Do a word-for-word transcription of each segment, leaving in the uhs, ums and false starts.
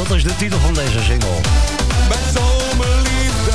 Dat is de titel van deze single. Met zomerliefde.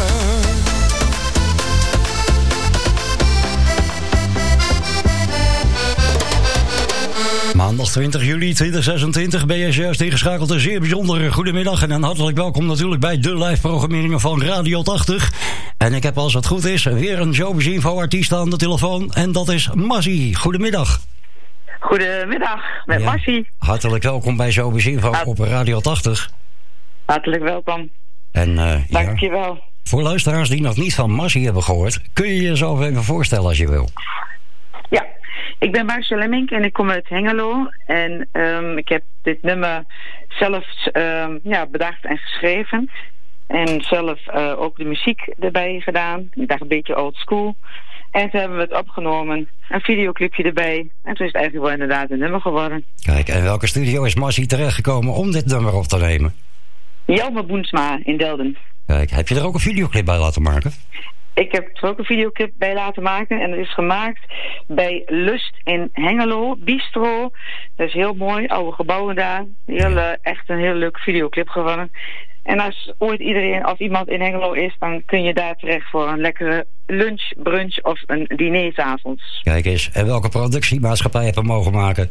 Maandag twintig juli tweeduizend zesentwintig ben je juist ingeschakeld. Een zeer bijzondere goedemiddag en een hartelijk welkom natuurlijk bij de live programmeringen van Radio tachtig. En ik heb, als het goed is, weer een Showbiz Info artiest aan de telefoon. En dat is Massie. Goedemiddag. Goedemiddag, met Ja, Massie. hartelijk welkom bij Showbiz Info Hart- op Radio tachtig. Hartelijk welkom. En uh, ja, Dankjewel. voor luisteraars die nog niet van Massie hebben gehoord, kun je jezelf even voorstellen als je wil. Ja, ik ben Marcia Lemmink en ik kom uit Hengelo. En um, ik heb dit nummer zelf um, ja, bedacht en geschreven. En zelf uh, ook de muziek erbij gedaan. Ik dacht een beetje old school. En toen hebben we het opgenomen. Een videoclipje erbij. En toen is het eigenlijk wel inderdaad een nummer geworden. Kijk, en welke studio is Massie terechtgekomen om dit nummer op te nemen? Jelme Boensma in Delden. Kijk, heb je er ook een videoclip bij laten maken? Ik heb er ook een videoclip bij laten maken. En dat is gemaakt bij Lust in Hengelo, Bistro. Dat is heel mooi, oude gebouwen daar. Heel, uh, echt een heel leuk videoclip geworden. En als ooit iedereen of iemand in Hengelo is, dan kun je daar terecht voor een lekkere lunch, brunch of een diner 's avonds. Kijk eens, en welke productiemaatschappij heb je mogen maken?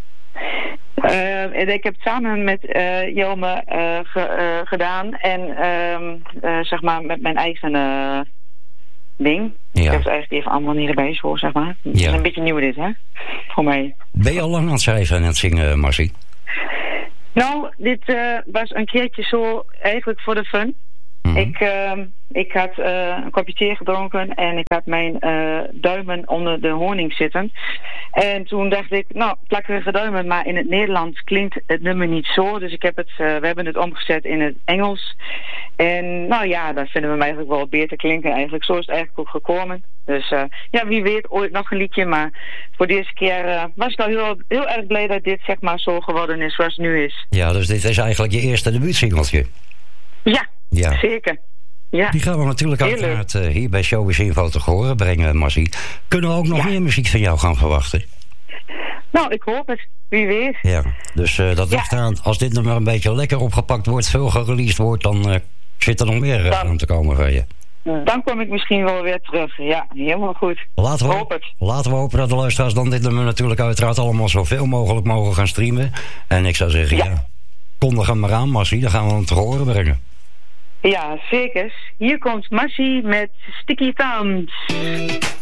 Uh, en ik heb het samen met uh, Jelme uh, ge, uh, gedaan. En uh, uh, zeg maar met mijn eigen uh, ding. Ja. Ik heb het eigenlijk even allemaal niet erbij zo, zeg maar. Het Ja. is een beetje nieuw dit, hè? Voor mij. Ben je al lang aan het schrijven en aan het zingen, Massie? Nou, dit uh, was een keertje zo eigenlijk voor de fun. Mm-hmm. Ik, uh, ik had uh, een kopje thee gedronken en ik had mijn uh, duimen onder de honing zitten. En toen dacht ik, nou, plakkerige duimen, maar in het Nederlands klinkt het nummer niet zo. Dus ik heb het, uh, we hebben het omgezet in het Engels. En nou ja, dat vinden we hem eigenlijk wel beter klinken eigenlijk. Zo is het eigenlijk ook gekomen. Dus uh, ja, wie weet ooit nog een liedje. Maar voor deze keer uh, was ik al heel, heel erg blij dat dit zeg maar zo geworden is zoals het nu is. Ja, dus dit is eigenlijk je eerste debuutsingeltje. Ja, Ja. zeker. Ja. Die gaan we natuurlijk Heel uiteraard uh, hier bij Showbiz Info te horen brengen, Massie. Kunnen we ook nog Ja. meer muziek van jou gaan verwachten? Nou, ik hoop het. Wie weet. Ja, dus uh, dat Ja. ligt eraan. Als dit nummer een beetje lekker opgepakt wordt, veel gereleased wordt, dan uh, zit er nog meer uh, Dan- aan te komen van je. Dan kom ik misschien wel weer terug. Ja, helemaal goed. Laten we, Hoop het. laten we hopen dat de luisteraars dan dit nummer natuurlijk uiteraard allemaal zoveel mogelijk mogen gaan streamen. En ik zou zeggen, ja, Ja. kondig hem maar aan, Massie. Dan gaan we hem te horen brengen. Ja, zeker. Hier komt Massie met Sticky Thumbs.